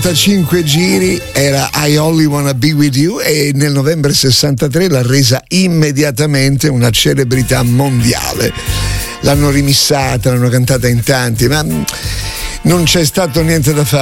5 giri era I Only Wanna Be With You e nel novembre 63 l'ha resa immediatamente una celebrità mondiale. L'hanno rimissata, l'hanno cantata in tanti, ma non c'è stato niente da fare.